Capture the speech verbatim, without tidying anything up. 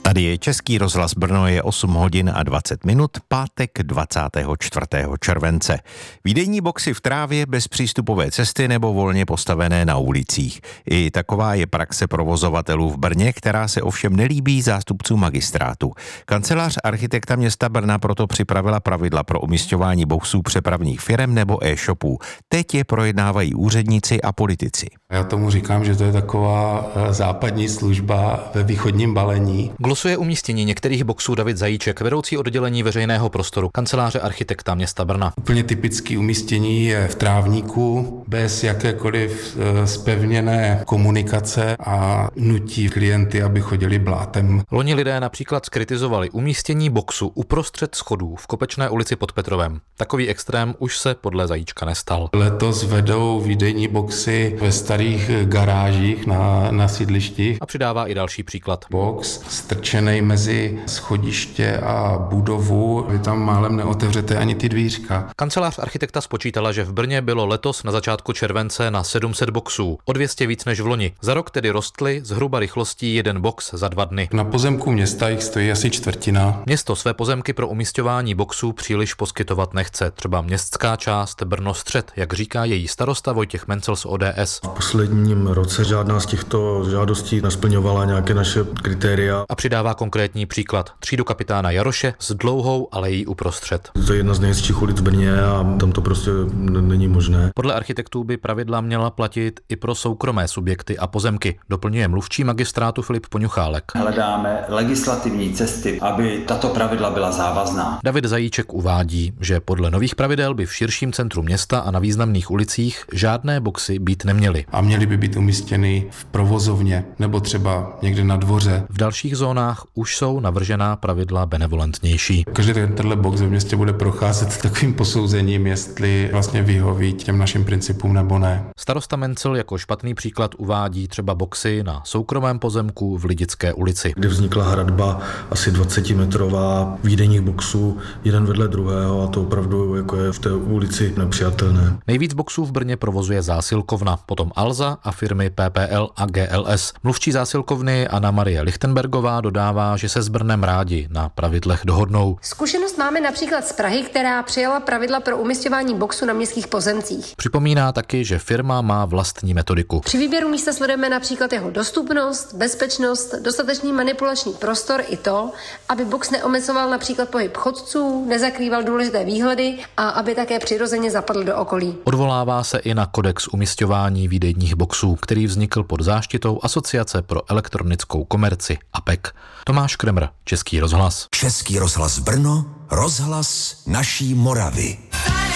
Tady je Český rozhlas Brno, je osm hodin a dvacet minut, pátek dvacátého čtvrtého července. Výdejní boxy v trávě bez přístupové cesty nebo volně postavené na ulicích. I taková je praxe provozovatelů v Brně, která se ovšem nelíbí zástupcům magistrátu. Kancelář architekta města Brna proto připravila pravidla pro umisťování boxů přepravních firem nebo e-shopů. Teď je projednávají úředníci a politici. Já tomu říkám, že to je taková západní služba ve východním balení. Glosuje umístění některých boxů David Zajíček, vedoucí oddělení veřejného prostoru kanceláře architekta města Brna. Úplně typické umístění je v trávníku, bez jakékoliv zpevněné komunikace a nutí klienty, aby chodili blátem. Loni lidé například skritizovali umístění boxu uprostřed schodů v Kopečné ulici pod Petrovem. Takový extrém už se podle Zajíčka nestal. Letos vedou výdejní boxy ve starých garážích na, na sídlištích. A přidává i další příklad. Box strčenej mezi schodiště a budovu, vy tam málem neotevřete ani ty dvířka. Kancelář architekta spočítala, že v Brně bylo letos na začátku července na sedm set boxů, o dvě stě víc než v loni. Za rok tedy rostly zhruba rychlostí jeden box za dva dny. Na pozemku města jich stojí asi čtvrtina. Město své pozemky pro umisťování boxů příliš poskytovat nechce. Třeba městská část Brno střed, jak říká její starosta Vojtěch Mencel z O D S. V posledním roce žádná z těchto žádostí nesplňovala nějaké naše kritéria. A přidává konkrétní příklad. Třídu kapitána Jaroše s dlouhou alejí uprostřed. To je jedna z nejhezčích ulic v Brně a tam to prostě není možné. Podle architektů by pravidla měla platit i pro soukromé subjekty a pozemky, doplňuje mluvčí magistrátu Filip Poňuchálek. Hledáme legislativní cesty, aby tato pravidla byla závazná. David Zajíček uvádí, že podle nových pravidel by v širším centru města a na významných ulicích žádné boxy být neměly. A měly by být umístěny v provozovně nebo třeba někde na dvoře. V dalších zónách už jsou navržená pravidla benevolentnější. Každý tenhle box ve městě bude procházet takovým posouzením, jestli vlastně vyhoví těm našim principům nebo ne. Starosta Mencel jako špatný příklad uvádí třeba boxy na soukromém pozemku v Lidické ulici, kde vznikla hradba asi dvacetimetrová výdejních boxů, jeden vedle druhého, a to opravdu jako je v té ulici nepřijatelné. Nejvíc boxů v Brně provozuje zásilkovna, potom Alza a firmy P P L a G L S. Mluvčí zásilkovny Anna Marie Lichtenbergová dodává, že se s Brnem rádi na pravidlech dohodnou. Zkušenost máme například z Prahy, která přijala pravidla pro umisťování boxu na městských pozemcích. Připomíná taky, že firma má vlastní metodiku. Při výběru místa sledujeme například jeho dostupnost, bezpečnost, dostatečný manipulační prostor i to, aby box neomezoval například pohyb chodců, nezakrýval důležité výhledy a aby také přirozeně zapadl do okolí. Odvolává se i na kodex umisťování výdejních boxů, který vznikl pod záštitou Asociace pro elektronickou komerci A P E C. Tomáš Kremr, Český rozhlas. Český rozhlas Brno, rozhlas naší Moravy.